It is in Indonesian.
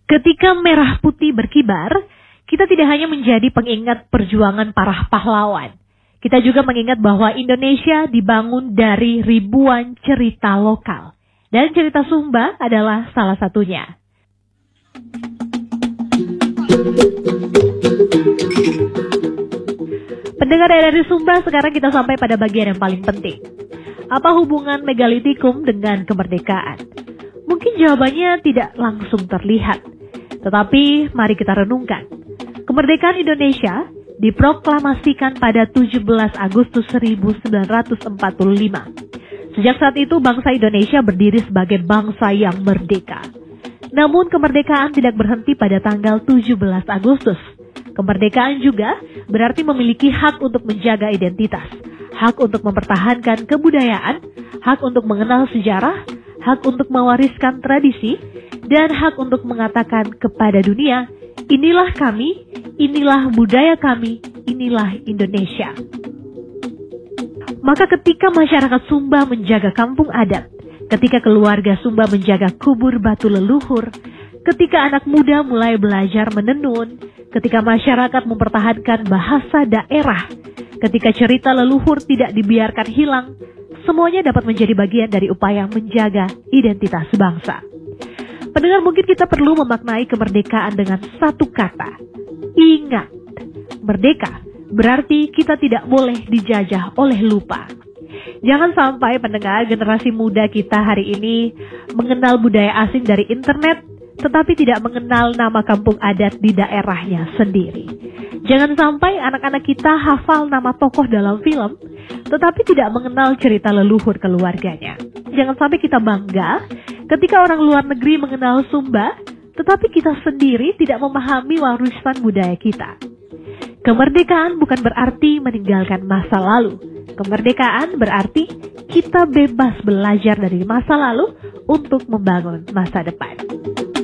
Ketika merah putih berkibar, kita tidak hanya menjadi pengingat perjuangan para pahlawan. Kita juga mengingat bahwa Indonesia dibangun dari ribuan cerita lokal. Dan cerita Sumba adalah salah satunya. Pendengar dari Sumba, sekarang kita sampai pada bagian yang paling penting. Apa hubungan megalitikum dengan kemerdekaan? Mungkin jawabannya tidak langsung terlihat. Tetapi mari kita renungkan. Kemerdekaan Indonesia diproklamasikan pada 17 Agustus 1945. Sejak saat itu bangsa Indonesia berdiri sebagai bangsa yang merdeka. Namun kemerdekaan tidak berhenti pada tanggal 17 Agustus. Kemerdekaan juga berarti memiliki hak untuk menjaga identitas, hak untuk mempertahankan kebudayaan, hak untuk mengenal sejarah, hak untuk mewariskan tradisi, dan hak untuk mengatakan kepada dunia, inilah kami, inilah budaya kami, inilah Indonesia. Maka ketika masyarakat Sumba menjaga kampung adat, ketika keluarga Sumba menjaga kubur batu leluhur, ketika anak muda mulai belajar menenun, ketika masyarakat mempertahankan bahasa daerah, ketika cerita leluhur tidak dibiarkan hilang, semuanya dapat menjadi bagian dari upaya menjaga identitas bangsa. Pendengar, mungkin kita perlu memaknai kemerdekaan dengan satu kata. Ingat. Merdeka berarti kita tidak boleh dijajah oleh lupa. Jangan sampai pendengar generasi muda kita hari ini mengenal budaya asing dari internet, tetapi tidak mengenal nama kampung adat di daerahnya sendiri. Jangan sampai anak-anak kita hafal nama tokoh dalam film, tetapi tidak mengenal cerita leluhur keluarganya. Jangan sampai kita bangga ketika orang luar negeri mengenal Sumba, tetapi kita sendiri tidak memahami warisan budaya kita. Kemerdekaan bukan berarti meninggalkan masa lalu. Kemerdekaan berarti kita bebas belajar dari masa lalu untuk membangun masa depan.